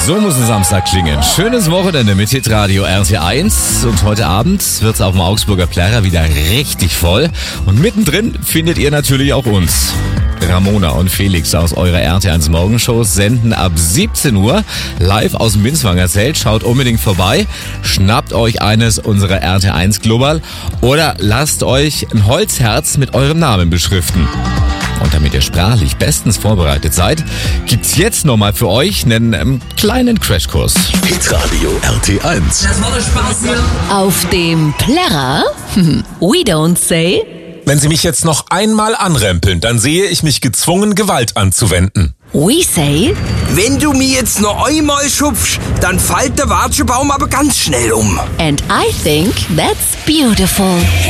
So muss ein Samstag klingen. Schönes Wochenende mit Hitradio RT1. Und heute Abend wird's auf dem Augsburger Plärrer wieder richtig voll. Und mittendrin findet ihr natürlich auch uns. Ramona und Felix aus eurer RT1 Morgenshow senden ab 17 Uhr live aus dem Binswanger Zelt. Schaut unbedingt vorbei, schnappt euch eines unserer RT1 Global oder lasst euch ein Holzherz mit eurem Namen beschriften. Und damit ihr sprachlich bestens vorbereitet seid, gibt's jetzt nochmal für euch einen kleinen Crashkurs. Hitradio RT1. Das war der Spaß hier. Auf dem Plärrer? We don't say. Wenn Sie mich jetzt noch einmal anrempeln, dann sehe ich mich gezwungen, Gewalt anzuwenden. We say. Wenn du mir jetzt noch einmal schubst, dann fällt der Watschebaum aber ganz schnell um. And I think that's beautiful.